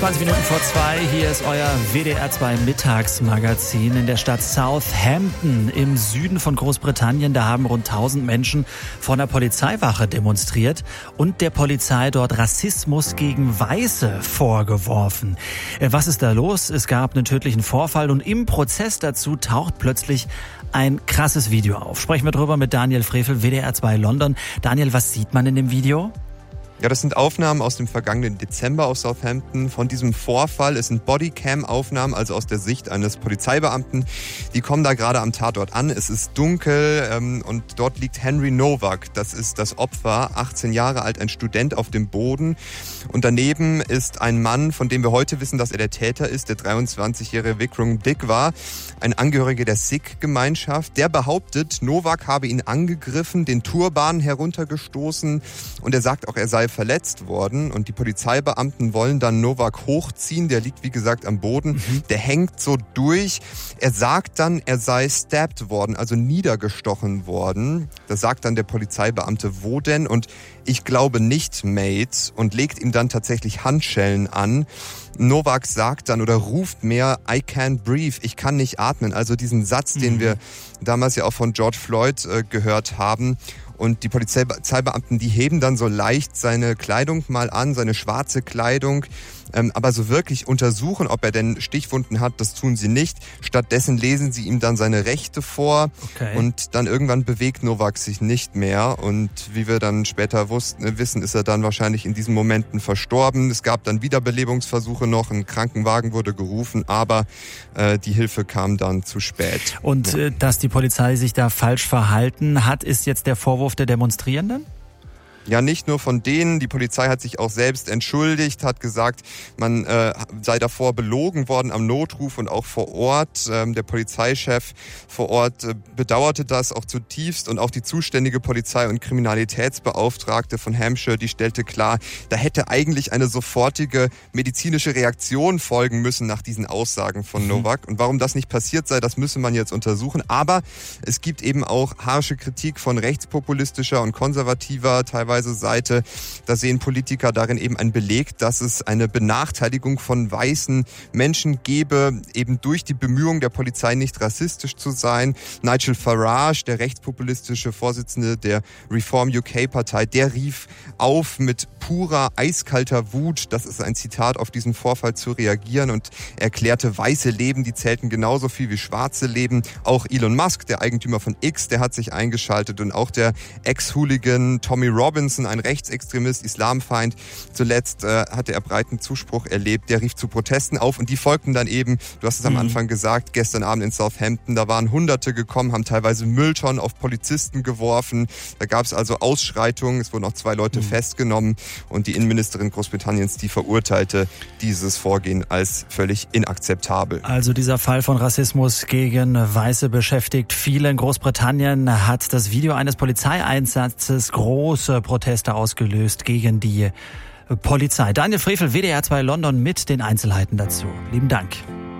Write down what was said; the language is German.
20:20, hier ist euer WDR 2 Mittagsmagazin in der Stadt Southampton im Süden von Großbritannien. Da haben rund 1000 Menschen vor einer Polizeiwache demonstriert und der Polizei dort Rassismus gegen Weiße vorgeworfen. Was ist da los? Es gab einen tödlichen Vorfall und im Prozess dazu taucht plötzlich ein krasses Video auf. Sprechen wir drüber mit Daniel Frevel, WDR 2 London. Daniel, was sieht man in dem Video? Ja, das sind Aufnahmen aus dem vergangenen Dezember aus Southampton von diesem Vorfall. Es sind Bodycam-Aufnahmen, also aus der Sicht eines Polizeibeamten. Die kommen da gerade am Tatort an. Es ist dunkel und dort liegt Henry Nowak. Das ist das Opfer, 18 Jahre alt, ein Student auf dem Boden. Und daneben ist ein Mann, von dem wir heute wissen, dass er der Täter ist, der 23-jährige Vikram Digwa, ein Angehöriger der Sikh-Gemeinschaft. Der behauptet, Nowak habe ihn angegriffen, den Turban heruntergestoßen und er sagt auch, er sei verletzt worden und die Polizeibeamten wollen dann Nowak hochziehen. Der liegt, wie gesagt, am Boden. Der hängt so durch. Er sagt dann, er sei stabbed worden, also niedergestochen worden. Das sagt dann der Polizeibeamte, wo denn? Und ich glaube nicht, Mate, und legt ihm dann tatsächlich Handschellen an. Nowak sagt dann oder ruft mehr, I can't breathe, ich kann nicht atmen. Also diesen Satz, den wir damals ja auch von George Floyd gehört haben. Und die Polizeibeamten, die heben dann so leicht seine Kleidung mal an, seine schwarze Kleidung. Aber so wirklich untersuchen, ob er denn Stichwunden hat, das tun sie nicht. Stattdessen lesen sie ihm dann seine Rechte vor. Okay. Und dann irgendwann bewegt Nowak sich nicht mehr. Und wie wir dann später wissen, ist er dann wahrscheinlich in diesen Momenten verstorben. Es gab dann Wiederbelebungsversuche noch, ein Krankenwagen wurde gerufen, aber die Hilfe kam dann zu spät. Und dass die Polizei sich da falsch verhalten hat, ist jetzt der Vorwurf der Demonstrierenden? Ja, nicht nur von denen. Die Polizei hat sich auch selbst entschuldigt, hat gesagt, man sei davor belogen worden am Notruf und auch vor Ort. Der Polizeichef vor Ort bedauerte das auch zutiefst und auch die zuständige Polizei- und Kriminalitätsbeauftragte von Hampshire, die stellte klar, da hätte eigentlich eine sofortige medizinische Reaktion folgen müssen nach diesen Aussagen von Nowak. Und warum das nicht passiert sei, das müsse man jetzt untersuchen. Aber es gibt eben auch harsche Kritik von rechtspopulistischer und konservativer, teilweise Seite. Da sehen Politiker darin eben einen Beleg, dass es eine Benachteiligung von weißen Menschen gebe, eben durch die Bemühungen der Polizei nicht rassistisch zu sein. Nigel Farage, der rechtspopulistische Vorsitzende der Reform UK-Partei, der rief auf, mit purer, eiskalter Wut, das ist ein Zitat, auf diesen Vorfall zu reagieren und erklärte, weiße Leben, die zählten genauso viel wie schwarze Leben. Auch Elon Musk, der Eigentümer von X, der hat sich eingeschaltet und auch der Ex-Hooligan Tommy Robinson, ein Rechtsextremist, Islamfeind. Zuletzt hatte er breiten Zuspruch erlebt. Der rief zu Protesten auf und die folgten dann eben, du hast es am Anfang gesagt, gestern Abend in Southampton. Da waren Hunderte gekommen, haben teilweise Mülltonnen auf Polizisten geworfen. Da gab es also Ausschreitungen. Es wurden auch 2 Leute festgenommen und die Innenministerin Großbritanniens, die verurteilte dieses Vorgehen als völlig inakzeptabel. Also dieser Fall von Rassismus gegen Weiße beschäftigt viele. In Großbritannien hat das Video eines Polizeieinsatzes große Proteste ausgelöst gegen die Polizei. Daniel Frevel, WDR 2 London mit den Einzelheiten dazu. Lieben Dank.